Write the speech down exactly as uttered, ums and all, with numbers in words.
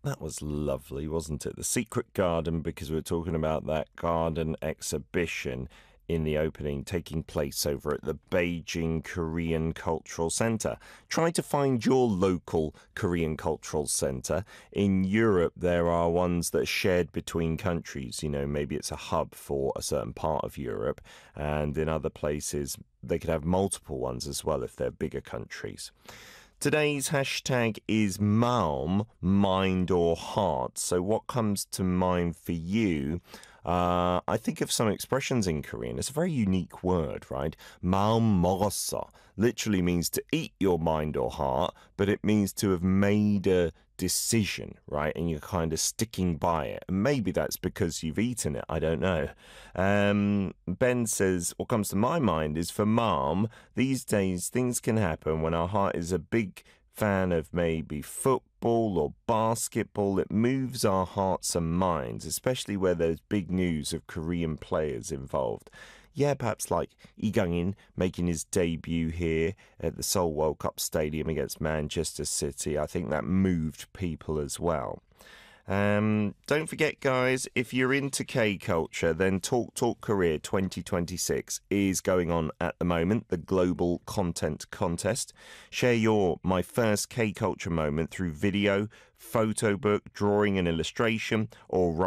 That was lovely, wasn't it? The Secret Garden, because we were talking about that garden exhibition in the opening taking place over at the Beijing Korean Cultural Centre. Try to find your local Korean Cultural Centre. In Europe, there are ones that are shared between countries. You know, maybe it's a hub for a certain part of Europe, and in other places, they could have multiple ones as well if they're bigger countries. Today's hashtag is Maum, mind or heart. So what comes to mind for you? Uh, I think of some expressions in Korean. It's a very unique word, right? Maum 먹었어 literally means to eat your mind or heart, but it means to have made a decision, right? And you're kind of sticking by it. And maybe that's because you've eaten it. I don't know. Um, Ben says, what comes to my mind is for Mom, these days things can happen when our heart is a big fan of maybe football or basketball. It moves our hearts and minds, especially where there's big news of Korean players involved. Yeah, perhaps like Lee Kang-in making his debut here at the Seoul World Cup Stadium against Manchester City. I think that moved people as well. Um, don't forget, guys, if you're into K-culture, then Talk Talk Korea twenty twenty-six is going on at the moment, the Global Content Contest. Share your My First K-Culture moment through video, photo book, drawing and illustration, or